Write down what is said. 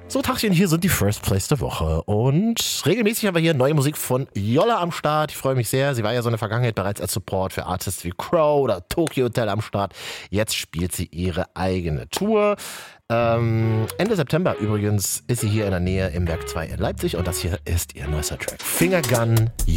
So, Tachchen, hier sind die First Place der Woche und regelmäßig haben wir hier neue Musik von Jolla am Start. Ich freue mich sehr. Sie war ja so in der Vergangenheit bereits als Support für Artists wie Crow oder Tokyo Hotel am Start. Jetzt spielt sie ihre eigene Tour. Ende September übrigens ist sie hier in der Nähe im Werk 2 in Leipzig und das hier ist ihr neuester Track. Fingergun Jolla.